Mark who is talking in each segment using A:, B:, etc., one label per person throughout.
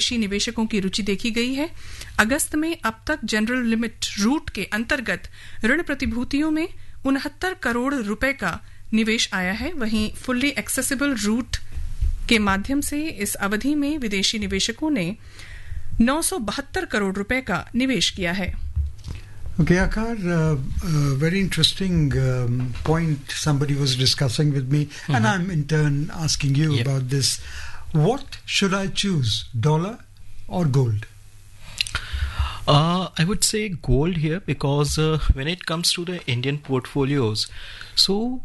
A: विदेशी निवेशकों की रुचि देखी गई है। अगस्त में अब तक जनरल लिमिट रूट के अंतर्गत ऋण प्रतिभूतियों में 69 करोड़ रुपए का निवेश आया है। वहीं फुल्ली एक्सेसिबल रूट के माध्यम से इस अवधि में विदेशी निवेशकों ने 972 करोड़ रुपए का निवेश किया है।
B: Okay, Akar, very interesting point somebody was discussing with me, and I'm in turn asking you about this. What should I choose, dollar or gold?
C: I would say gold here because when it comes to the Indian portfolios, so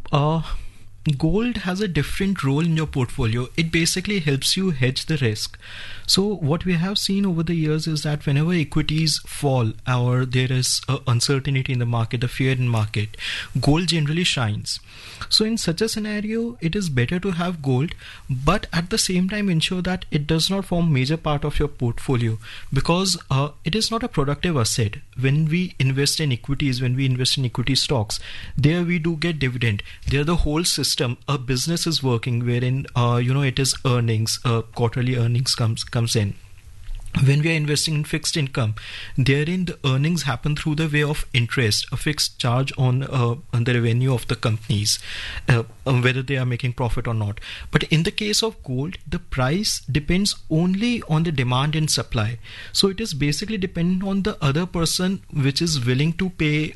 C: gold has a different role in your portfolio. It basically helps you hedge the risk. So what we have seen over the years is that whenever equities fall or there is uncertainty in the market, a fear in market, gold generally shines. So in such a scenario, it is better to have gold, but at the same time ensure that it does not form major part of your portfolio, because it is not a productive asset. When we invest in equities, when we invest in equity stocks, there we do get dividend. There the whole system, a business is working wherein it is earnings, quarterly earnings comes in. When we are investing in fixed income, therein the earnings happen through the way of interest, a fixed charge on the revenue of the companies, whether they are making profit or not. But in the case of gold, the price depends only on the demand and supply. So it is basically dependent on the other person which is willing to pay,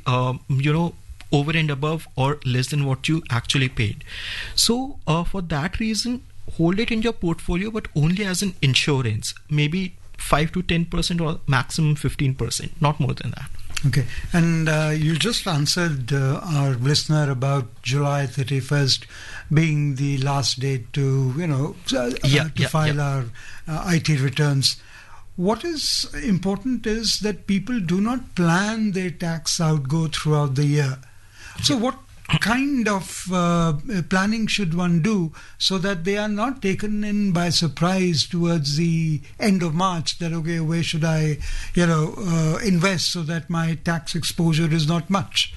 C: over and above or less than what you actually paid. So for that reason, hold it in your portfolio, but only as an insurance, maybe 5 to 10% or maximum 15%, not more than that.
B: Okay, and you just answered our listener about July 31st being the last date to file our IT returns. What is important is that people do not plan their tax outgo throughout the year. So what kind of planning should one do so that they are not taken in by surprise towards the end of March, that okay, where should I invest so that my tax exposure is not much?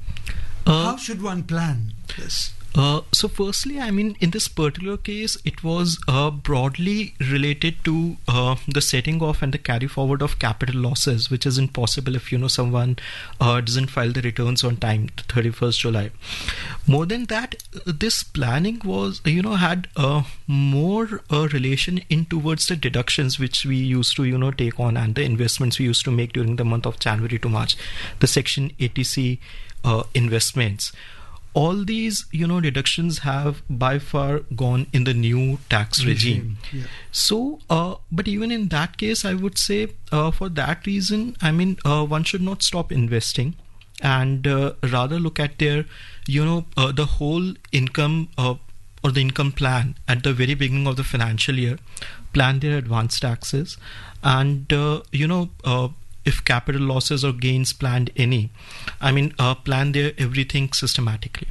B: How should one plan this?
C: So firstly, in this particular case, it was broadly related to the setting off and the carry forward of capital losses, which is impossible if someone doesn't file the returns on time, 31st July. More than that, this planning was, had more relation in towards the deductions which we used to, take on, and the investments we used to make during the month of January to March, the Section 80C investments. All these, deductions have by far gone in the new tax regime. Yeah. So, but even in that case, I would say for that reason, one should not stop investing and rather look at their, the whole income or the income plan at the very beginning of the financial year, plan their advance taxes, and, if capital losses or gains planned any, plan their everything systematically.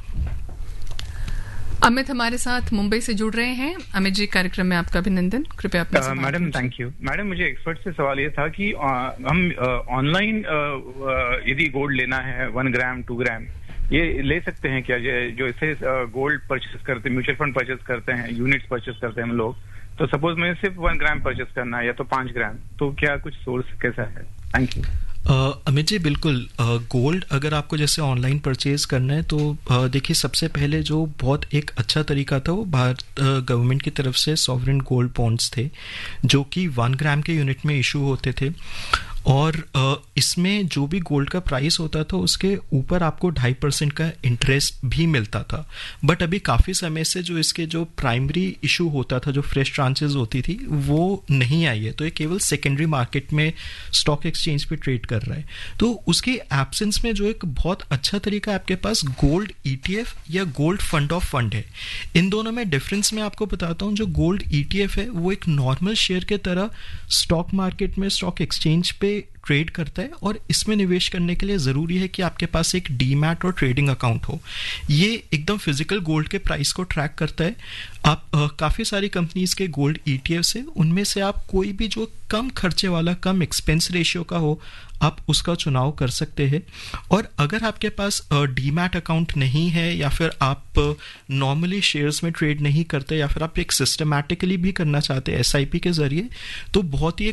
A: Amit हमारे साथ मुंबई से जुड़ रहे हैं। अमित जी, कार्यक्रम में आपका अभिनंदन। कृपया अपना
D: मैडम, थैंक यू। मैडम, मुझे एक्सपर्ट से सवाल ये था कि हम ऑनलाइन यदि गोल्ड लेना है 1 ग्राम 2 ग्राम ये ले सकते हैं क्या? जो इससे गोल्ड परचेस करते हैं, म्यूचुअल फंड परचेस करते हैं, यूनिट्स परचेस करते हैं हम लोग, तो सपोज मैं सिर्फ 1 ग्राम परचेस करना है या तो 5 ग्राम, तो क्या कुछ सोर्स कैसा है? Thank you.
C: अमित जी, बिल्कुल। गोल्ड अगर आपको जैसे ऑनलाइन परचेज करना है तो देखिए, सबसे पहले जो बहुत एक अच्छा तरीका था वो भारत गवर्नमेंट की तरफ से सॉवरेन गोल्ड बॉन्ड्स थे, जो कि 1 ग्राम के यूनिट में इशू होते थे, और इसमें जो भी गोल्ड का प्राइस होता था उसके ऊपर आपको 2.5% का इंटरेस्ट भी मिलता था। बट अभी काफ़ी समय से जो इसके जो प्राइमरी इशू होता था, जो फ्रेश ट्रांचेस होती थी, वो नहीं आई है, तो ये केवल सेकेंडरी मार्केट में स्टॉक एक्सचेंज पे ट्रेड कर रहा है। तो उसके एब्सेंस में जो एक बहुत अच्छा तरीका आपके पास गोल्ड ETF या गोल्ड फंड ऑफ फंड है। इन दोनों में डिफरेंस मैं आपको बताता हूँ। जो गोल्ड ETF है वो एक नॉर्मल शेयर के तरह स्टॉक मार्केट में, स्टॉक एक्सचेंज पे ट्रेड करता है, और इसमें निवेश करने के लिए ज़रूरी है कि आपके पास एक डीमैट और ट्रेडिंग अकाउंट हो। ये एकदम फिजिकल गोल्ड के प्राइस को ट्रैक करता है। आप काफ़ी सारी कंपनीज के गोल्ड ETFs है, उनमें से आप कोई भी जो कम खर्चे वाला, कम एक्सपेंस रेशियो का हो, आप उसका चुनाव कर सकते हैं। और अगर आपके पास डीमैट अकाउंट नहीं है, या फिर आप नॉर्मली शेयर्स में ट्रेड नहीं करते, या फिर आप एक सिस्टमैटिकली भी करना चाहते हैं SIP के जरिए, तो बहुत ही